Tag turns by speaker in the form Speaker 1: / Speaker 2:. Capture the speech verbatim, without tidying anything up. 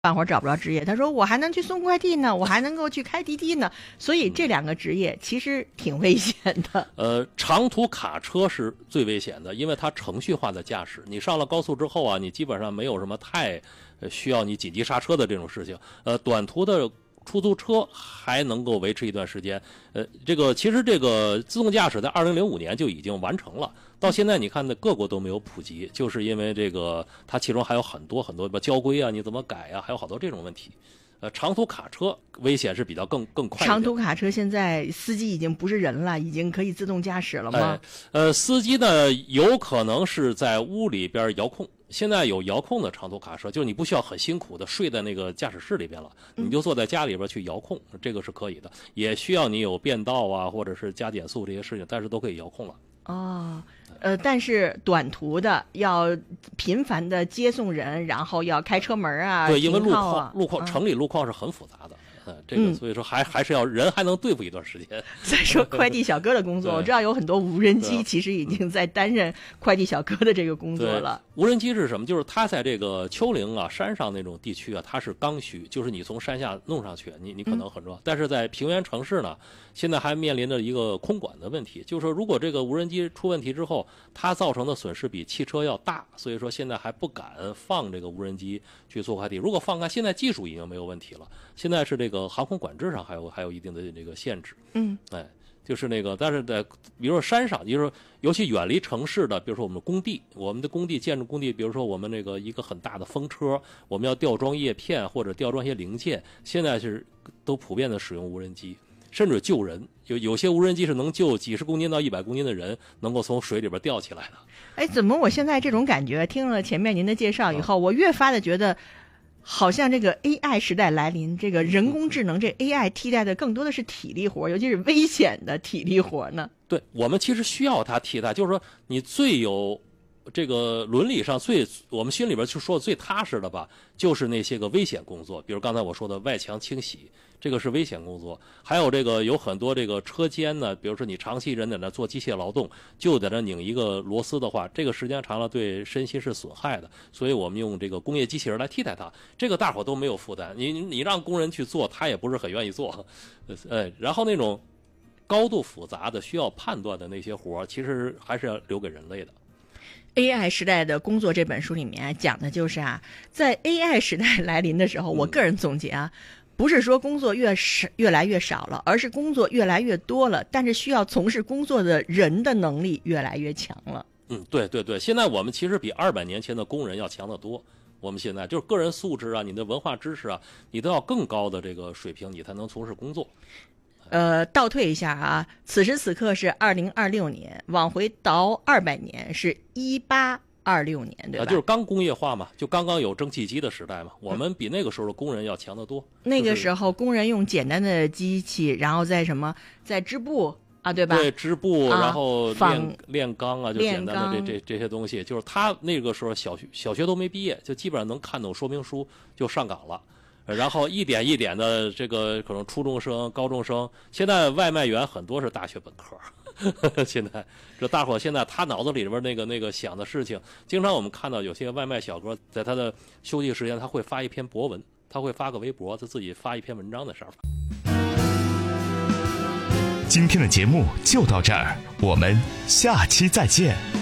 Speaker 1: 干活找不着职业，他说我还能去送快递呢，我还能够去开滴滴呢，所以这两个职业其实挺危险的。
Speaker 2: 呃，长途卡车是最危险的，因为它程序化的驾驶，你上了高速之后啊，你基本上没有什么太需要你紧急刹车的这种事情。呃，短途的出租车还能够维持一段时间。呃，这个其实这个自动驾驶在二零零五年就已经完成了。到现在你看的各国都没有普及，就是因为这个它其中还有很多很多交规啊，你怎么改啊，还有好多这种问题。呃，长途卡车危险是比较更更快。
Speaker 1: 长途卡车现在司机已经不是人了，已经可以自动驾驶了吗？
Speaker 2: 哎、呃，司机呢有可能是在屋里边遥控。现在有遥控的长途卡车，就是你不需要很辛苦的睡在那个驾驶室里边了，你就坐在家里边去遥控，嗯、这个是可以的。也需要你有变道啊，或者是加减速这些事情，但是都可以遥控了。
Speaker 1: 哦，呃，但是短途的要频繁的接送人，然后要开车门啊，
Speaker 2: 对，因为路
Speaker 1: 况
Speaker 2: 况路况、
Speaker 1: 啊、
Speaker 2: 城里路况是很复杂的。呃，这个所以说还、嗯、还是要人还能对付一段时间。
Speaker 1: 再说快递小哥的工作，我知道有很多无人机其实已经在担任快递小哥的这个工作了。
Speaker 2: 无人机是什么？就是它在这个丘陵啊、山上那种地区啊，它是刚需，就是你从山下弄上去，你你可能很重要。嗯、但是在平原城市呢，现在还面临着一个空管的问题，就是说如果这个无人机出问题之后，它造成的损失比汽车要大，所以说现在还不敢放这个无人机去做快递。如果放开，现在技术已经没有问题了，现在是这个航空管制上还有还有一定的这个限制。
Speaker 1: 嗯，
Speaker 2: 哎，就是那个，但是在比如说山上，就是说尤其远离城市的，比如说我们工地，我们的工地建筑工地，比如说我们那个一个很大的风车，我们要吊装叶片或者吊装一些零件，现在是都普遍的使用无人机，甚至救人，有有些无人机是能救几十公斤到一百公斤的人，能够从水里边吊起来的。
Speaker 1: 哎，怎么我现在这种感觉，听了前面您的介绍以后，嗯、我越发的觉得。好像这个 A I 时代来临，这个人工智能这 A I 替代的更多的是体力活，尤其是危险的体力活呢。
Speaker 2: 对，我们其实需要它替代，就是说你最有这个伦理上最我们心里边去说的最踏实的吧，就是那些个危险工作，比如刚才我说的外墙清洗，这个是危险工作。还有这个有很多这个车间呢，比如说你长期人在那做机械劳动，就在那拧一个螺丝的话，这个时间长了对身心是损害的，所以我们用这个工业机器人来替代它，这个大伙都没有负担。你你让工人去做，他也不是很愿意做。呃，然后那种高度复杂的需要判断的那些活，其实还是要留给人类的。
Speaker 1: A I 时代的工作这本书里面讲的就是啊，在 A I 时代来临的时候，我个人总结啊，不是说工作越少越来越少了，而是工作越来越多了，但是需要从事工作的人的能力越来越强了。
Speaker 2: 嗯，对对对，现在我们其实比二百年前的工人要强得多。我们现在就是个人素质啊，你的文化知识啊，你都要更高的这个水平，你才能从事工作。
Speaker 1: 呃，倒退一下啊，此时此刻是二零二六年，往回倒二百年是一八二六年，对吧？
Speaker 2: 啊，就是刚工业化嘛，就刚刚有蒸汽机的时代嘛，我们比那个时候的工人要强得多。
Speaker 1: 那个时候工人用简单的机器，然后在什么，在织布啊，对吧？
Speaker 2: 对，织布，
Speaker 1: 啊、
Speaker 2: 然后炼炼钢啊，就简单的这这这些东西，就是他那个时候小学小学都没毕业，就基本上能看懂说明书就上岗了。然后一点一点的，这个可能初中生、高中生，现在外卖员很多是大学本科。现在这大伙现在他脑子里边那个那个想的事情，经常我们看到有些外卖小哥在他的休息时间，他会发一篇博文，他会发个微博，他自己发一篇文章在上面。
Speaker 3: 今天的节目就到这儿，我们下期再见。